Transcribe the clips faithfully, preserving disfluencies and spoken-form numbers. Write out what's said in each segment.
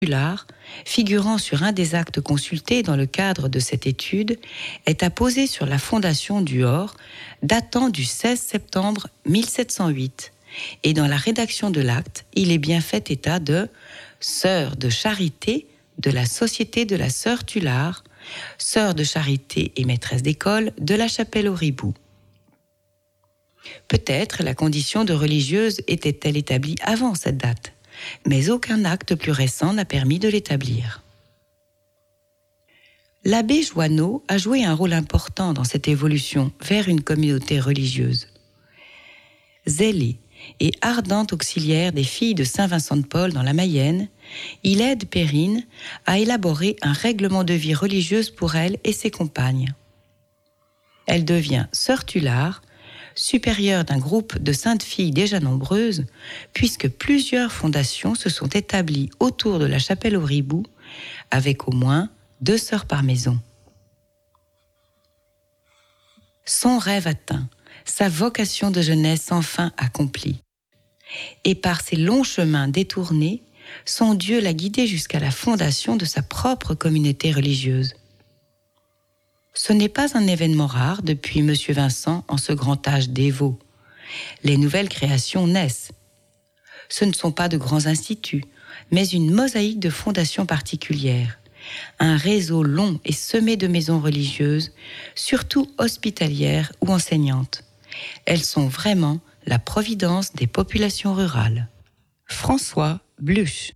L'art, figurant sur un des actes consultés dans le cadre de cette étude, est apposé sur la fondation du Hors, datant du seize septembre mille sept cent huit. Et dans la rédaction de l'acte, il est bien fait état de « sœur de charité de la Société de la Sœur Tullard, sœur de charité et maîtresse d'école de la Chapelle au Ribou ». Peut-être la condition de religieuse était-elle établie avant cette date, mais aucun acte plus récent n'a permis de l'établir. L'abbé Joanneau a joué un rôle important dans cette évolution vers une communauté religieuse. Zélé et ardente auxiliaire des filles de Saint-Vincent-de-Paul dans la Mayenne, il aide Perrine à élaborer un règlement de vie religieuse pour elle et ses compagnes. Elle devient sœur Tullard, supérieure d'un groupe de saintes filles déjà nombreuses, puisque plusieurs fondations se sont établies autour de la Chapelle au Ribou, avec au moins deux sœurs par maison. Son rêve atteint, sa vocation de jeunesse enfin accomplie. Et par ses longs chemins détournés, son Dieu l'a guidée jusqu'à la fondation de sa propre communauté religieuse. Ce n'est pas un événement rare depuis Monsieur Vincent en ce grand âge dévot. Les nouvelles créations naissent. Ce ne sont pas de grands instituts, mais une mosaïque de fondations particulières. Un réseau long et semé de maisons religieuses, surtout hospitalières ou enseignantes. Elles sont vraiment la providence des populations rurales. François Bluch.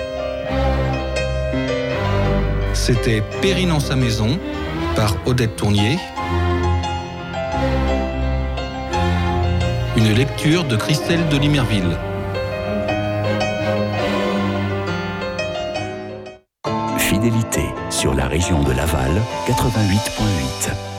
C'était Perrine en sa maison, par Odette Tournier. Une lecture de Christelle de Limerville. Fidélité sur la région de Laval, quatre-vingt-huit virgule huit.